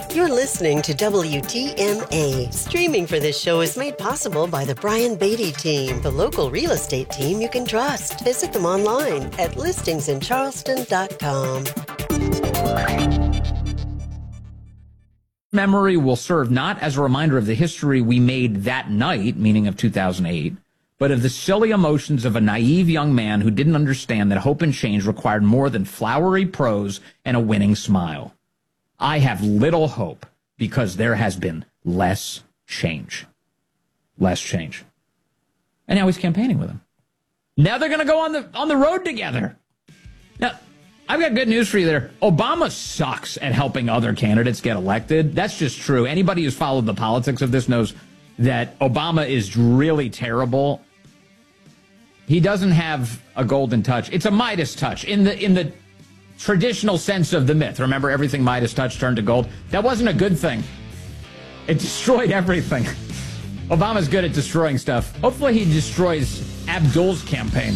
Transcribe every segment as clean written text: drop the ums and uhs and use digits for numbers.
You're listening to WTMA. Streaming for this show is made possible by the Brian Beatty team, the local real estate team you can trust. Visit them online at listingsincharleston.com. Memory will serve not as a reminder of the history we made that night, meaning of 2008, but of the silly emotions of a naive young man who didn't understand that hope and change required more than flowery prose and a winning smile. I have little hope because there has been less change. Less change. And now he's campaigning with him. Now they're going to go on the road together. Now, I've got good news for you there. Obama sucks at helping other candidates get elected. That's just true. Anybody who's followed the politics of this knows that Obama is really terrible. He doesn't have a golden touch. It's a Midas touch in the traditional sense of the myth. Remember, everything Midas touched turned to gold? That wasn't a good thing. It destroyed everything. Obama's good at destroying stuff. Hopefully he destroys Abdul's campaign.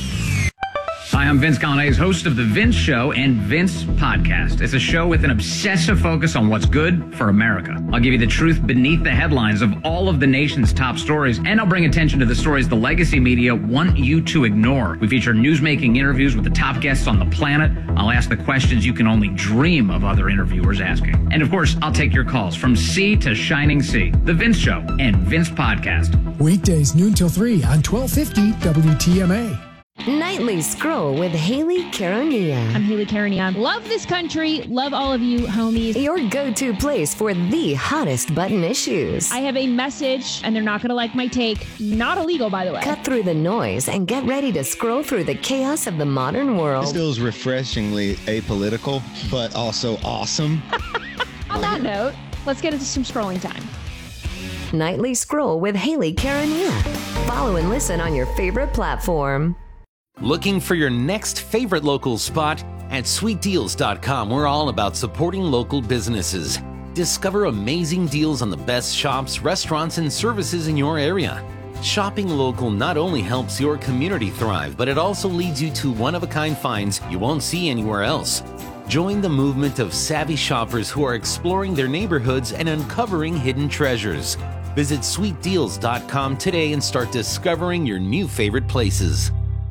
Hi, I'm Vince Gallane's host of The Vince Show and Vince Podcast. It's a show with an obsessive focus on what's good for America. I'll give you the truth beneath the headlines of all of the nation's top stories, and I'll bring attention to the stories the legacy media want you to ignore. We feature newsmaking interviews with the top guests on the planet. I'll ask the questions you can only dream of other interviewers asking. And of course, I'll take your calls from sea to shining sea. The Vince Show and Vince Podcast. Weekdays noon till 3 on 1250 WTMA. Nightly Scroll with Haley Karania. I'm Haley Karania. Love this country. Love all of you, homies. Your go-to place for the hottest button issues. I have a message, and they're not going to like my take. Not illegal, by the way. Cut through the noise and get ready to scroll through the chaos of the modern world. This feels refreshingly apolitical, but also awesome. On that note, let's get into some scrolling time. Nightly Scroll with Haley Karania. Follow and listen on your favorite platform. Looking for your next favorite local spot? At sweetdeals.com, we're all about supporting local businesses. Discover amazing deals on the best shops, restaurants, and services in your area. Shopping local not only helps your community thrive, but it also leads you to one-of-a-kind finds you won't see anywhere else. Join the movement of savvy shoppers who are exploring their neighborhoods and uncovering hidden treasures. Visit sweetdeals.com today and start discovering your new favorite places.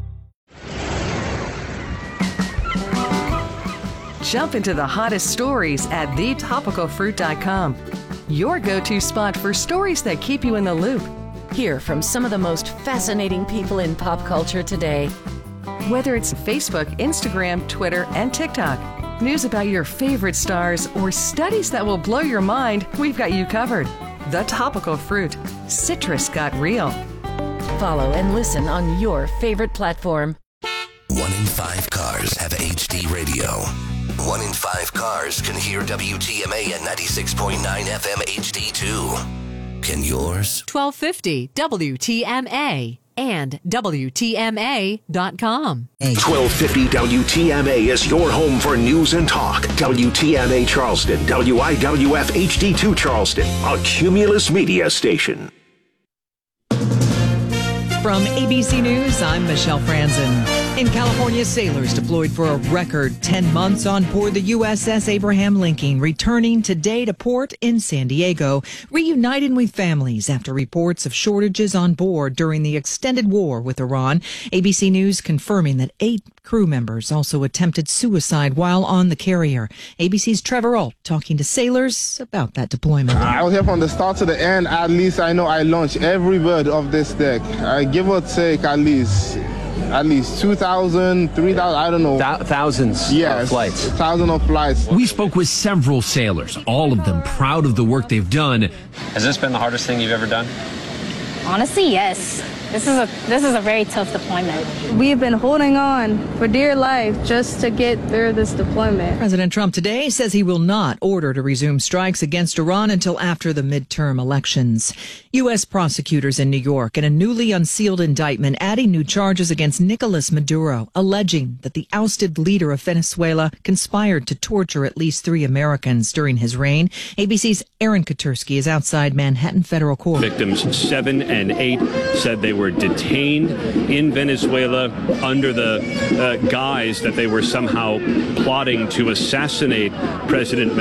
Jump into the hottest stories at thetopicalfruit.com. Your go-to spot for stories that keep you in the loop. Hear from some of the most fascinating people in pop culture today. Whether it's Facebook, Instagram, Twitter, and TikTok, news about your favorite stars, or studies that will blow your mind, we've got you covered. The Topical Fruit. Citrus got real. Follow and listen on your favorite platform. 1 in 5 cars have HD radio. 1 in 5 cars can hear WTMA at 96.9 FM HD2. Can yours? 1250 WTMA and WTMA.com. 1250 WTMA is your home for news and talk. WTMA Charleston, WIWF HD2 Charleston, a Cumulus media station. From ABC News, I'm Michelle Franzen. In California, sailors deployed for a record 10 months on board the USS Abraham Lincoln, returning today to port in San Diego, reuniting with families after reports of shortages on board during the extended war with Iran. ABC News confirming that 8 crew members also attempted suicide while on the carrier. ABC's Trevor Ault talking to sailors about that deployment. I was here from the start to the end. At least I know I launched every bird of this deck. I give or take at least 2,000, 3,000, I don't know. Thousands of flights. Thousands of flights. We spoke with several sailors, all of them proud of the work they've done. Has this been the hardest thing you've ever done? Honestly, yes. This is a very tough deployment. We've been holding on for dear life just to get through this deployment. President Trump today says he will not order to resume strikes against Iran until after the midterm elections. U.S. prosecutors in New York in a newly unsealed indictment adding new charges against Nicolas Maduro, alleging that the ousted leader of Venezuela conspired to torture at least 3 Americans during his reign. ABC's Aaron Katursky is outside Manhattan Federal Court. Victims 7 and 8 said they were detained in Venezuela under the guise that they were somehow plotting to assassinate President